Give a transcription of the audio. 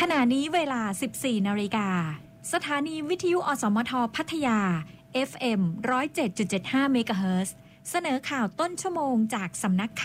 ขณะนี้เวลา 14 นาฬิกาสถานีวิทยุอสมทพัทยา FM 107.75 เมกะเฮิรตซ์เสนอข่าวต้นชั่วโมงจากสำนักข่าว